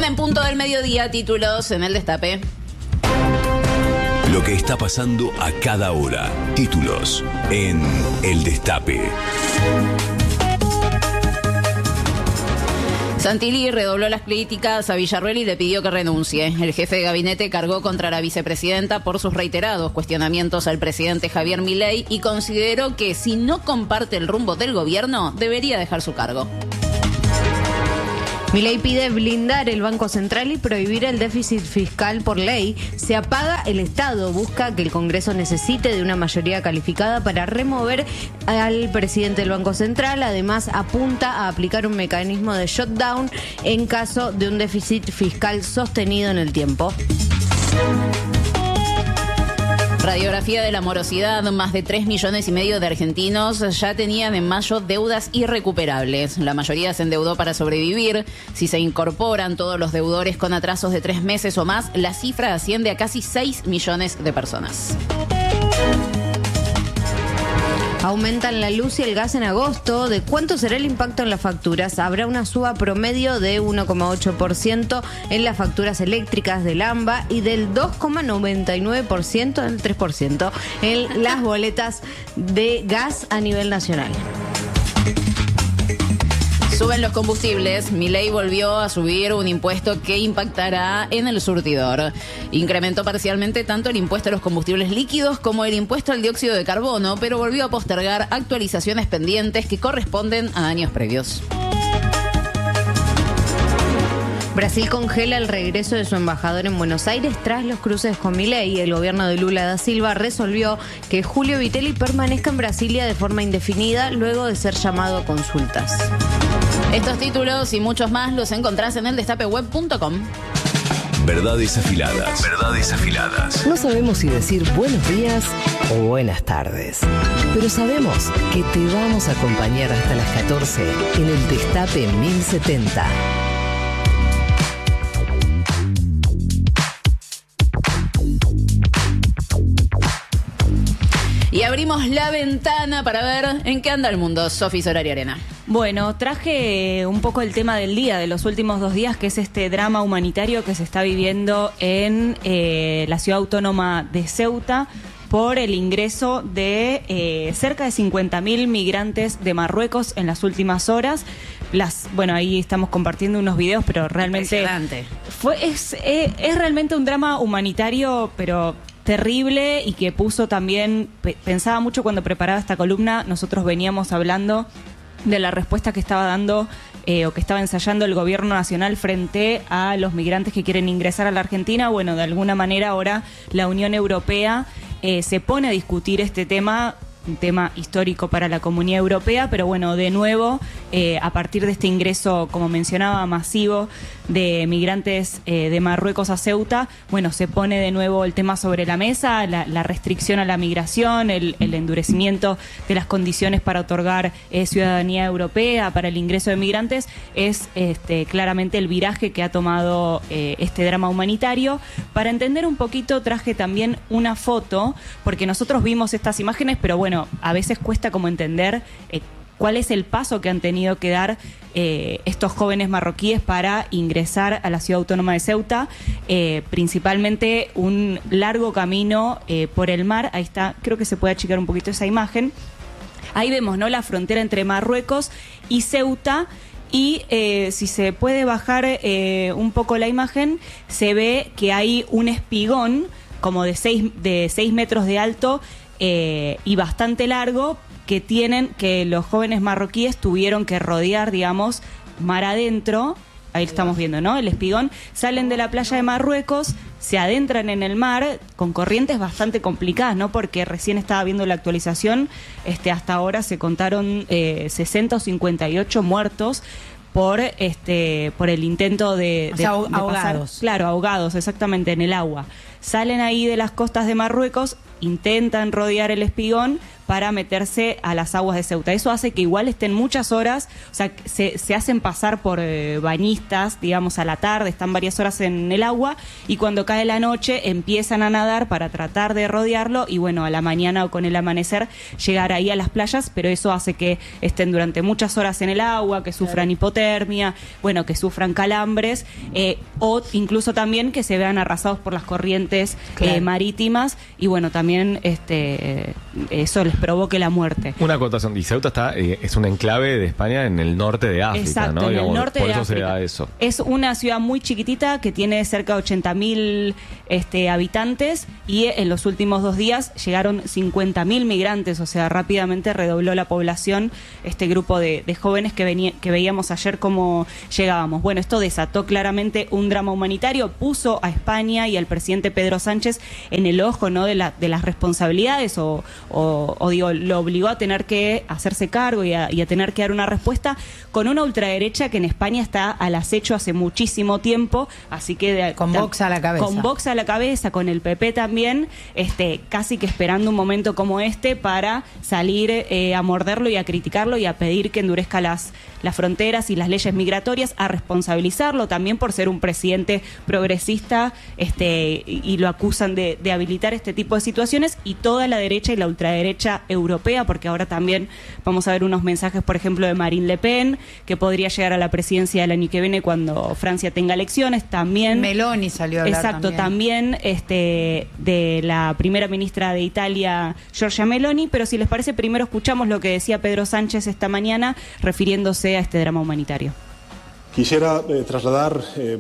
1:00 PM, títulos en el Destape. Lo que está pasando a cada hora. Títulos en El Destape. Santilli redobló las críticas a Villarruel y le pidió que renuncie. El jefe de gabinete cargó contra la vicepresidenta por sus reiterados cuestionamientos al presidente Javier Milei y consideró que si no comparte el rumbo del gobierno, debería dejar su cargo. Milei pide blindar el Banco Central y prohibir el déficit fiscal por ley. Se apaga el Estado. Busca que el Congreso necesite de una mayoría calificada para remover al presidente del Banco Central. Además, apunta a aplicar un mecanismo de shutdown en caso de un déficit fiscal sostenido en el tiempo. Radiografía de la morosidad. Más de 3,5 millones de argentinos ya tenían en mayo deudas irrecuperables. La mayoría se endeudó para sobrevivir. Si se incorporan todos los deudores con atrasos de 3 meses o más, la cifra asciende a casi 6 millones de personas. Aumentan la luz y el gas en agosto. ¿De cuánto será el impacto en las facturas? Habrá una suba promedio de 1,8% en las facturas eléctricas del AMBA y del 2,99%, el 3%, en las boletas de gas a nivel nacional. Suben los combustibles. Milei volvió a subir un impuesto que impactará en el surtidor. Incrementó parcialmente tanto el impuesto a los combustibles líquidos como el impuesto al dióxido de carbono, pero volvió a postergar actualizaciones pendientes que corresponden a años previos. Brasil congela el regreso de su embajador en Buenos Aires tras los cruces con Milei. El gobierno de Lula da Silva resolvió que Julio Vittelli permanezca en Brasilia de forma indefinida luego de ser llamado a consultas. Estos títulos y muchos más los encontrás en eldestapeweb.com. Verdades afiladas. Verdades afiladas. No sabemos si decir buenos días o buenas tardes, pero sabemos que te vamos a acompañar hasta las 14 en el Destape 1070. Y abrimos la ventana para ver en qué anda el mundo. Sofi Solari Arena. Bueno, traje un poco el tema del día, de los últimos 2 días, que es este drama humanitario que se está viviendo en la ciudad autónoma de Ceuta por el ingreso de cerca de 50.000 migrantes de Marruecos en las últimas horas. Bueno, ahí estamos compartiendo unos videos, pero realmente es realmente un drama humanitario, pero terrible, y que puso también, pensaba mucho cuando preparaba esta columna. Nosotros veníamos hablando de la respuesta que estaba dando o que estaba ensayando el gobierno nacional frente a los migrantes que quieren ingresar a la Argentina. Bueno, de alguna manera ahora la Unión Europea se pone a discutir este tema, un tema histórico para la Comunidad Europea, pero bueno, de nuevo, a partir de este ingreso, como mencionaba, masivo de migrantes de Marruecos a Ceuta, bueno, se pone de nuevo el tema sobre la mesa, la restricción a la migración, el endurecimiento de las condiciones para otorgar ciudadanía europea para el ingreso de migrantes, es claramente el viraje que ha tomado este drama humanitario. Para entender un poquito, traje también una foto, porque nosotros vimos estas imágenes, pero bueno, a veces cuesta como entender cuál es el paso que han tenido que dar estos jóvenes marroquíes para ingresar a la ciudad autónoma de Ceuta, principalmente un largo camino por el mar. Ahí está, creo que se puede achicar un poquito esa imagen. Ahí vemos, ¿no?, la frontera entre Marruecos y Ceuta. Y si se puede bajar un poco la imagen, se ve que hay un espigón como de 6 metros de alto y bastante largo, que los jóvenes marroquíes tuvieron que rodear, digamos, mar adentro. Ahí estamos viendo, ¿no?, el espigón. Salen de la playa de Marruecos, se adentran en el mar con corrientes bastante complicadas, ¿no?, porque recién estaba viendo la actualización, hasta ahora se contaron 60 o 58 muertos por el intento de ahogados. Pasar, claro, ahogados, exactamente, en el agua. salen ahí de las costas de Marruecos, intentan rodear el espigón para meterse a las aguas de Ceuta. Eso hace que igual estén muchas horas, o sea, se hacen pasar por bañistas, digamos, a la tarde, están varias horas en el agua, y cuando cae la noche empiezan a nadar para tratar de rodearlo, y bueno, a la mañana o con el amanecer llegar ahí a las playas, pero eso hace que estén durante muchas horas en el agua, que sufran hipotermia, bueno, que sufran calambres, o incluso también que se vean arrasados por las corrientes marítimas, y bueno, también eso les provoque la muerte. Una acotación, y Ceuta es un enclave de España en el norte de África, exacto, ¿no? En el norte por de eso África. se da eso. Es una ciudad muy chiquitita que tiene cerca de 80.000 habitantes, y en los últimos 2 días llegaron 50.000 migrantes, o sea, rápidamente redobló la población, este grupo de jóvenes que veíamos ayer cómo llegábamos. Bueno, esto desató claramente un drama humanitario, puso a España y al presidente Pedro Sánchez en el ojo, ¿no?, de las responsabilidades, o digo, lo obligó a tener que hacerse cargo y a tener que dar una respuesta con una ultraderecha que en España está al acecho hace muchísimo tiempo, así que con Vox a la cabeza. Con Vox a la cabeza, con el PP también, casi que esperando un momento como este para salir a morderlo y a criticarlo y a pedir que endurezca las fronteras y las leyes migratorias, a responsabilizarlo también por ser un presidente progresista, y lo acusan de habilitar este tipo de situaciones, y toda la derecha y la ultraderecha europea, porque ahora también vamos a ver unos mensajes, por ejemplo, de Marine Le Pen, que podría llegar a la presidencia del año que viene cuando Francia tenga elecciones, también Meloni salió a hablar. exacto, también de la primera ministra de Italia, Giorgia Meloni. Pero si les parece, primero escuchamos lo que decía Pedro Sánchez esta mañana refiriéndose a este drama humanitario. Quisiera trasladar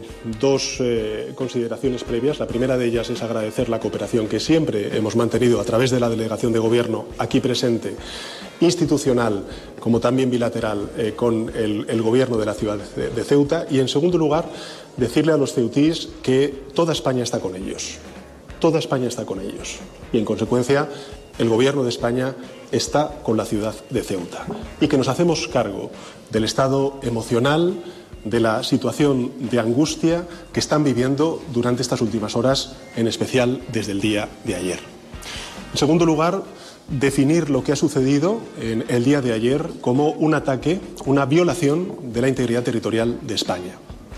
2 consideraciones previas. La primera de ellas es agradecer la cooperación que siempre hemos mantenido a través de la delegación de gobierno aquí presente, institucional como también bilateral, con el gobierno de la ciudad de Ceuta. Y en segundo lugar, decirle a los ceutíes que toda España está con ellos. Toda España está con ellos. Y en consecuencia, el gobierno de España está con la ciudad de Ceuta. Y que nos hacemos cargo del estado emocional, de la situación de angustia que están viviendo durante estas últimas horas, en especial desde el día de ayer. En segundo lugar, definir lo que ha sucedido en el día de ayer como un ataque, una violación de la integridad territorial de España.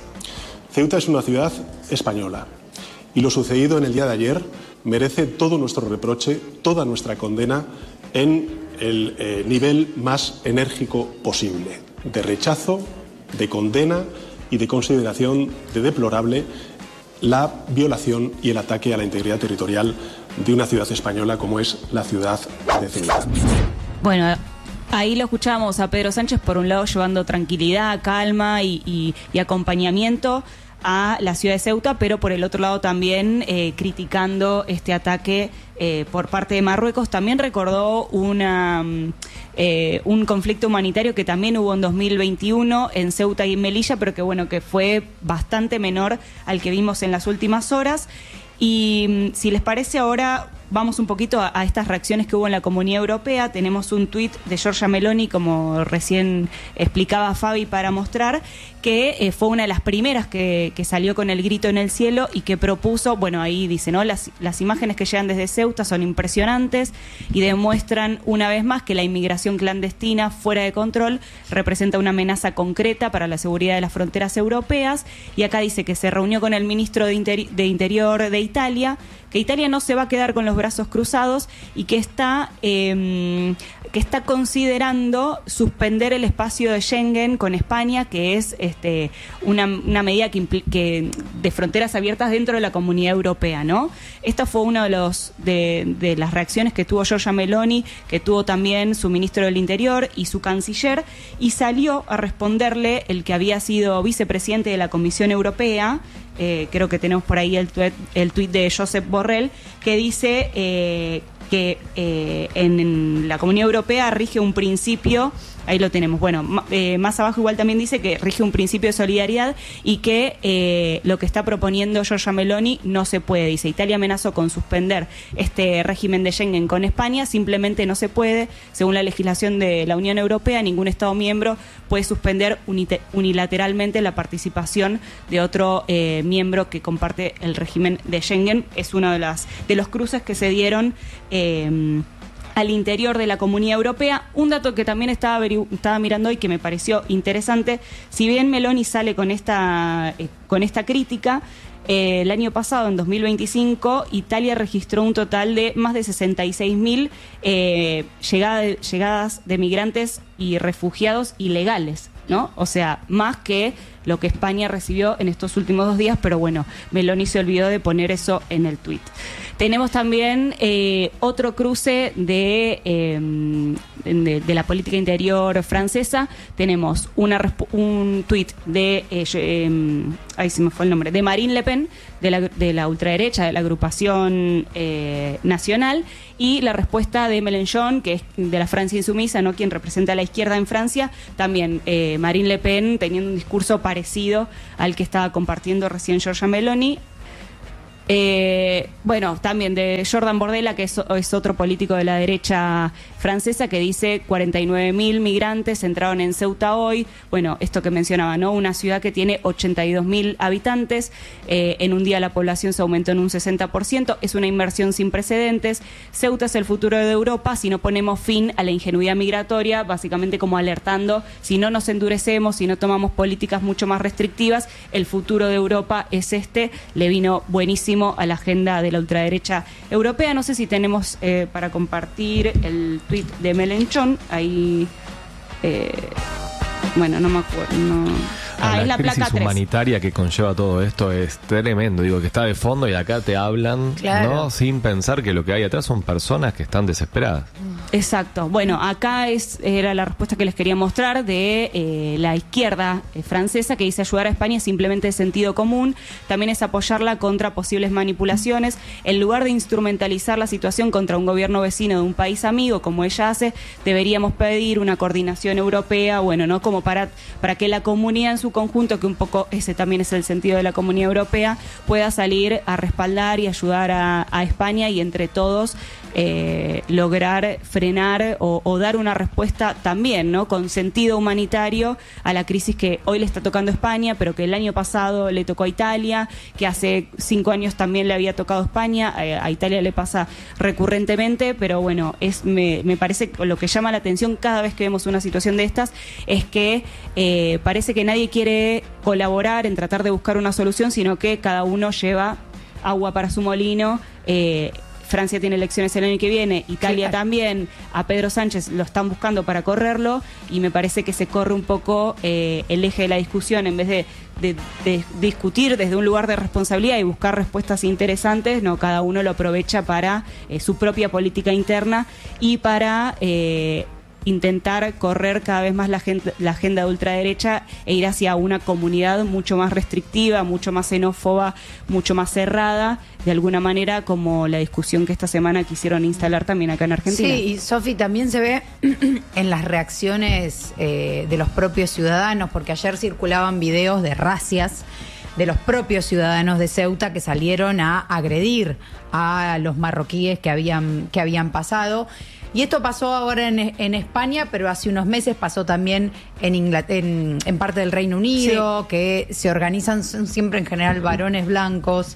Ceuta es una ciudad española y lo sucedido en el día de ayer merece todo nuestro reproche, toda nuestra condena en el nivel más enérgico posible, de rechazo, de condena y de consideración de deplorable la violación y el ataque a la integridad territorial de una ciudad española como es la ciudad de Ceuta. Bueno, ahí lo escuchamos a Pedro Sánchez, por un lado llevando tranquilidad, calma y acompañamiento a la ciudad de Ceuta, pero por el otro lado también criticando este ataque por parte de Marruecos. También recordó un conflicto humanitario que también hubo en 2021 en Ceuta y en Melilla, pero que bueno, que fue bastante menor al que vimos en las últimas horas. Y si les parece, ahora vamos un poquito a estas reacciones que hubo en la Comunidad Europea. Tenemos un tuit de Giorgia Meloni, como recién explicaba Fabi, para mostrar que fue una de las primeras que salió con el grito en el cielo y que propuso, bueno, ahí dice, ¿no? Las imágenes que llegan desde Ceuta son impresionantes y demuestran una vez más que la inmigración clandestina fuera de control representa una amenaza concreta para la seguridad de las fronteras europeas. Y acá dice que se reunió con el ministro de Interior de Italia, que Italia no se va a quedar con los brazos cruzados y que está considerando suspender el espacio de Schengen con España, que es una medida que de fronteras abiertas dentro de la Comunidad Europea, ¿no? Esta fue una de las reacciones que tuvo Giorgia Meloni, que tuvo también su ministro del Interior y su canciller, y salió a responderle el que había sido vicepresidente de la Comisión Europea. Creo que tenemos por ahí el tuit de Josep Borrell, que dice que en la Comunidad Europea rige un principio ahí lo tenemos. Bueno, más abajo igual también dice que rige un principio de solidaridad y que lo que está proponiendo Giorgia Meloni no se puede. Dice, Italia amenazó con suspender este régimen de Schengen con España, simplemente no se puede. Según la legislación de la Unión Europea, ningún Estado miembro puede suspender unilateralmente la participación de otro miembro que comparte el régimen de Schengen. Es uno de los cruces que se dieron al interior de la Comunidad Europea. Un dato que también estaba mirando hoy que me pareció interesante, si bien Meloni sale con esta crítica, el año pasado, en 2025, Italia registró un total de más de 66.000 llegadas de migrantes y refugiados ilegales, ¿no? O sea, más que lo que España recibió en estos últimos 2 días, pero bueno, Meloni se olvidó de poner eso en el tuit. Tenemos también otro cruce de la política interior francesa. Tenemos un tuit de, ahí se me fue el nombre, de Marine Le Pen, de la ultraderecha, de la agrupación nacional, y la respuesta de Mélenchon, que es de la Francia insumisa, ¿no?, quien representa a la izquierda en Francia. También Marine Le Pen teniendo un discurso parecido al que estaba compartiendo recién Giorgia Meloni. Bueno, también de Jordan Bardella, que es otro político de la derecha francesa, que dice 49.000 migrantes entraron en Ceuta hoy. Bueno, esto que mencionaba, ¿no? Una ciudad que tiene 82.000 habitantes. En un día la población se aumentó en un 60%. Es una inversión sin precedentes. Ceuta es el futuro de Europa si no ponemos fin a la ingenuidad migratoria, básicamente como alertando, si no nos endurecemos, si no tomamos políticas mucho más restrictivas, el futuro de Europa es este. Le vino buenísimo a la agenda de la ultraderecha europea. No sé si tenemos para compartir el tuit de Mélenchon. Ahí, bueno, no me acuerdo. No. La es la crisis placa 3. humanitaria que conlleva todo esto es tremendo. Digo, que está de fondo y acá te hablan, Claro. ¿no?, sin pensar que lo que hay atrás son personas que están desesperadas. Exacto. Bueno, acá era la respuesta que les quería mostrar de la izquierda francesa, que dice ayudar a España es simplemente de sentido común, también es apoyarla contra posibles manipulaciones. En lugar de instrumentalizar la situación contra un gobierno vecino de un país amigo, como ella hace, deberíamos pedir una coordinación europea, bueno, ¿no?, como para que la comunidad en su conjunto, que un poco ese también es el sentido de la Comunidad Europea, pueda salir a respaldar y ayudar a España y entre todos lograr frenar o dar una respuesta también, ¿no?, con sentido humanitario a la crisis que hoy le está tocando a España, pero que el año pasado le tocó a Italia, que hace 5 años también le había tocado a España. A Italia le pasa recurrentemente, pero bueno, me parece que lo que llama la atención cada vez que vemos una situación de estas es que parece que nadie quiere colaborar en tratar de buscar una solución, sino que cada uno lleva agua para su molino. Francia tiene elecciones el año que viene, Italia también, a Pedro Sánchez lo están buscando para correrlo, y me parece que se corre un poco el eje de la discusión. En vez de discutir desde un lugar de responsabilidad y buscar respuestas interesantes, no, cada uno lo aprovecha para su propia política interna y para intentar correr cada vez más la agenda de ultraderecha e ir hacia una comunidad mucho más restrictiva, mucho más xenófoba, mucho más cerrada, de alguna manera como la discusión que esta semana quisieron instalar también acá en Argentina. Sí, y Sofi, también se ve en las reacciones de los propios ciudadanos, porque ayer circulaban videos de racias de los propios ciudadanos de Ceuta que salieron a agredir a los marroquíes que habían pasado. Y esto pasó ahora en España, pero hace unos meses pasó también en parte del Reino Unido, sí, que se organizan siempre en general varones blancos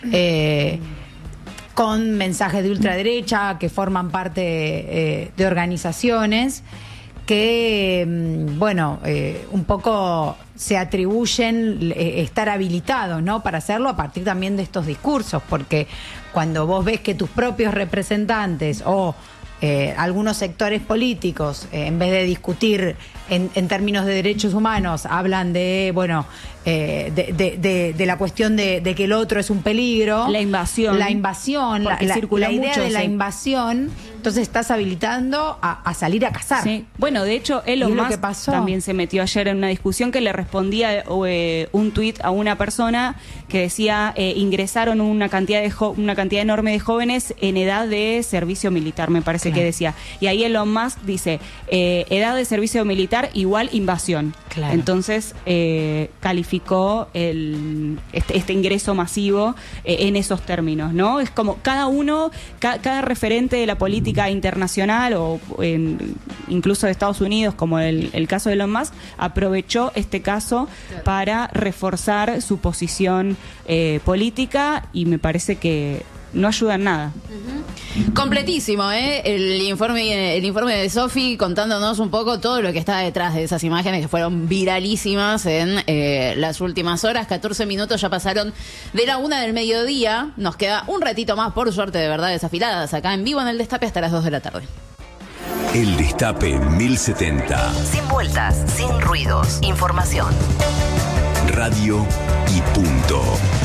con mensajes de ultraderecha que forman parte de organizaciones que, bueno, un poco se atribuyen estar habilitados, ¿no?, para hacerlo a partir también de estos discursos, porque cuando vos ves que tus propios representantes o algunos sectores políticos, en vez de discutir en términos de derechos humanos, hablan de, bueno, de la cuestión de que el otro es un peligro. La invasión. La idea mucho, de la sí, invasión. Entonces estás habilitando a salir a cazar. Sí. Bueno, de hecho, Elon Musk también se metió ayer en una discusión que le respondía un tuit a una persona que decía ingresaron una cantidad enorme de jóvenes en edad de servicio militar, me parece que decía. Y ahí Elon Musk dice, edad de servicio militar igual invasión. Claro. Entonces calificó este ingreso masivo en esos términos, ¿no? Es como cada uno, cada referente de la política internacional o incluso de Estados Unidos, como el caso de Elon Musk, aprovechó este caso para reforzar su posición política, y me parece que no ayuda en nada. Completísimo, el informe de Sofi contándonos un poco todo lo que está detrás de esas imágenes que fueron viralísimas en las últimas horas. 14 minutos ya pasaron de la 1 del mediodía. Nos queda un ratito más, por suerte, de Verdades Afiladas, acá en vivo en El Destape hasta las 2 de la tarde. El Destape 1070. Sin vueltas, sin ruidos, información. Radio y punto.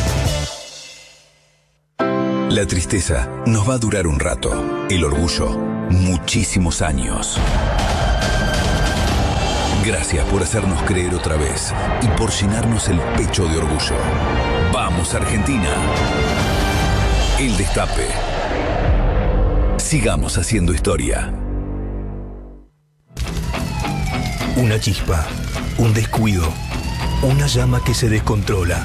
La tristeza nos va a durar un rato. El orgullo, muchísimos años. Gracias por hacernos creer otra vez y por llenarnos el pecho de orgullo. ¡Vamos, Argentina! El Destape. Sigamos haciendo historia. Una chispa, un descuido, una llama que se descontrola.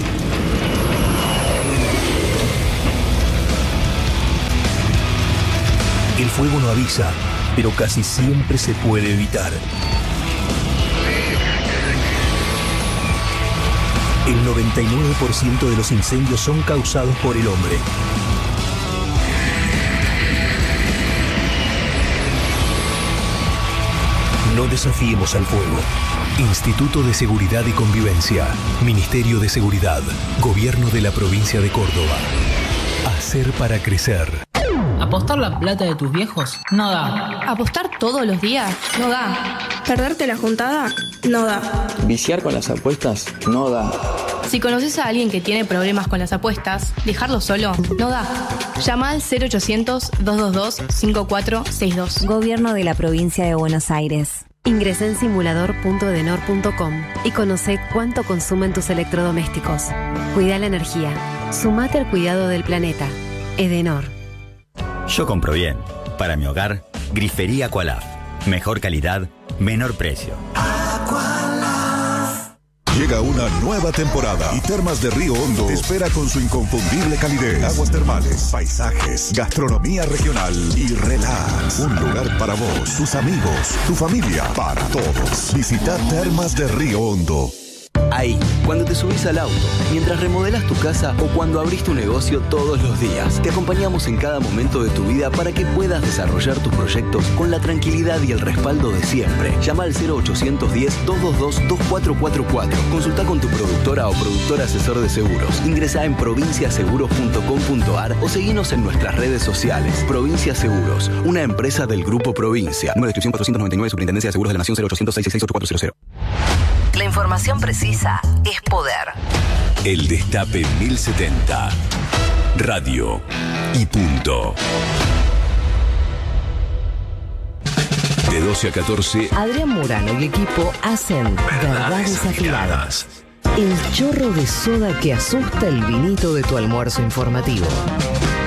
El fuego no avisa, pero casi siempre se puede evitar. El 99% de los incendios son causados por el hombre. No desafiemos al fuego. Instituto de Seguridad y Convivencia. Ministerio de Seguridad. Gobierno de la Provincia de Córdoba. Hacer para crecer. ¿Apostar la plata de tus viejos? No da. ¿Apostar todos los días? No da. ¿Perderte la juntada? No da. ¿Viciar con las apuestas? No da. Si conoces a alguien que tiene problemas con las apuestas, dejarlo solo no da. Llama al 0800-222-5462. Gobierno de la Provincia de Buenos Aires. Ingresa en simulador.edenor.com y conoce cuánto consumen tus electrodomésticos. Cuida la energía. Sumate al cuidado del planeta. Edenor. Yo compro bien. Para mi hogar, Grifería Aqualaf. Mejor calidad, menor precio. Llega una nueva temporada y Termas de Río Hondo te espera con su inconfundible calidez. Aguas termales, paisajes, gastronomía regional y relax. Un lugar para vos, tus amigos, tu familia, para todos. Visita Termas de Río Hondo. Ahí, cuando te subís al auto, mientras remodelas tu casa o cuando abrís tu negocio todos los días, te acompañamos en cada momento de tu vida para que puedas desarrollar tus proyectos con la tranquilidad y el respaldo de siempre. Llama al 0810-222-2444. Consulta con tu productora o productor asesor de seguros. Ingresa en provinciaseguros.com.ar o seguinos en nuestras redes sociales. Provincia Seguros, una empresa del Grupo Provincia. Número de inscripción 499, Superintendencia de Seguros de la Nación, 0800-666-8400. La información precisa es poder. El Destape 1070. Radio y punto. De 12 a 14. Adrián Murano y equipo hacen Verdades Afiladas. El chorro de soda que asusta el vinito de tu almuerzo informativo.